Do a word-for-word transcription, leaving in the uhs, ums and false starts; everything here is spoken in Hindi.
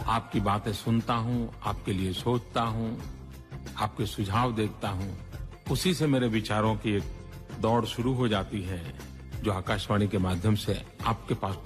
आपकी बातें सुनता हूँ, आपके लिए सोचता हूँ, आपके सुझाव देखता हूँ, उसी से मेरे विचारों की एक दौड़ शुरू हो जाती है, जो आकाशवाणी के माध्यम से आपके पास